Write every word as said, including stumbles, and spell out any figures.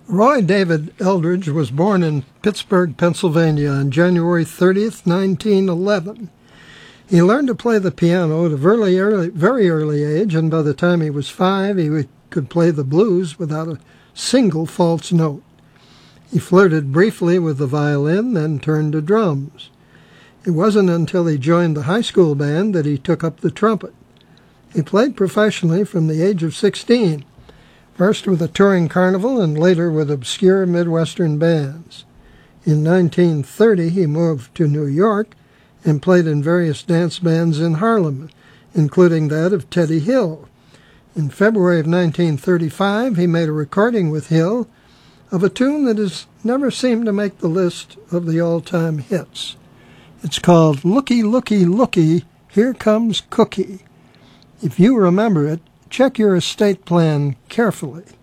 Roy David Eldridge was born in Pittsburgh, Pennsylvania on January thirtieth, nineteen eleven. He learned to play the piano at a very early, very early age, and by the time he was five, he could play the blues without a single false note. He flirted briefly with the violin, then turned to drums. It wasn't until he joined the high school band that he took up the trumpet. He played professionally from the age of sixteen, first with a touring carnival and later with obscure Midwestern bands. In nineteen thirty, he moved to New York and played in various dance bands in Harlem, including that of Teddy Hill. In February of nineteen thirty-five, he made a recording with Hill of a tune that has never seemed to make the list of the all-time hits. It's called Looky, Looky, Looky, Here Comes Cookie. If you remember it, check your estate plan carefully.